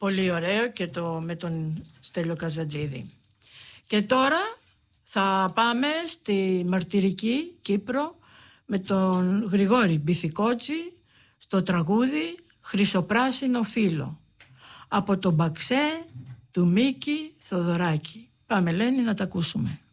Πολύ ωραίο και με τον Στέλιο Καζατζίδη. Και τώρα θα πάμε στη μαρτυρική Κύπρο με τον Γρηγόρη Μπιθικότσι στο τραγούδι «Χρυσοπράσινο φύλλο» από τον Μπαξέ του Μίκη Θοδωράκη. Πάμε, Ελένη, να τα ακούσουμε.